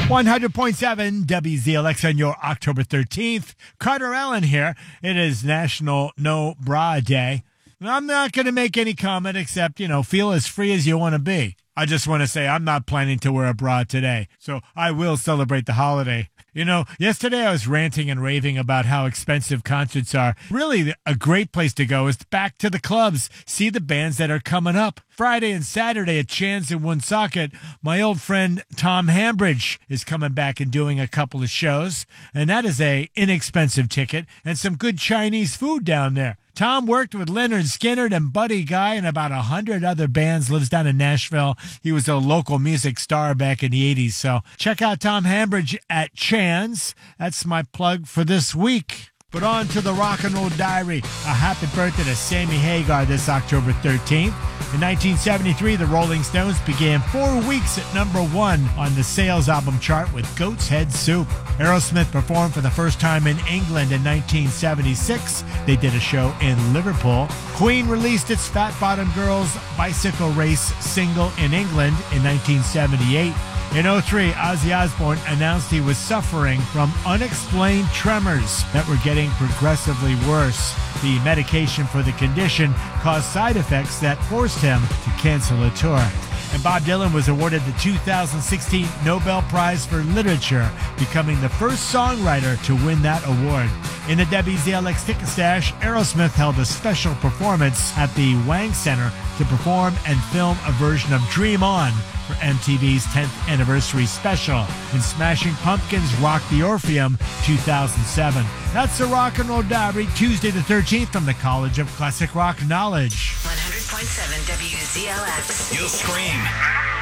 100.7 WZLX on your October 13th. Carter Allen here. It is National No Bra Day. I'm not going to make any comment except, feel as free as you want to be. I just want to say I'm not planning to wear a bra today, so I will celebrate the holiday. Yesterday I was ranting and raving about how expensive concerts are. Really, a great place to go is back to the clubs. See the bands that are coming up. Friday and Saturday at Chan's in Woonsocket, my old friend Tom Hambridge is coming back and doing a couple of shows, and that is a inexpensive ticket and some good Chinese food down there. Tom worked with Leonard Skinner and Buddy Guy and about 100 other bands, lives down in Nashville. He was a local music star back in the 80s. So check out Tom Hambridge at Chan's. That's my plug for this week. But on to the Rock and Roll Diary. A happy birthday to Sammy Hagar this October 13th. In 1973, the Rolling Stones began 4 weeks at number 1 on the sales album chart with Goat's Head Soup. Aerosmith performed for the first time in England in 1976. They did a show in Liverpool. Queen released its Fat Bottom Girls Bicycle Race single in England in 1978. In 2003, Ozzy Osbourne announced he was suffering from unexplained tremors that were getting progressively worse. The medication for the condition caused side effects that forced him to cancel a tour. And Bob Dylan was awarded the 2016 Nobel Prize for Literature, becoming the first songwriter to win that award. In the WZLX Ticket Stash, Aerosmith held a special performance at the Wang Center to perform and film a version of Dream On for MTV's 10th anniversary special. And Smashing Pumpkins rocked the Orpheum 2007. That's the Rock and Roll Diary, Tuesday the 13th from the College of Classic Rock Knowledge. 100.7 WZLX. You'll scream.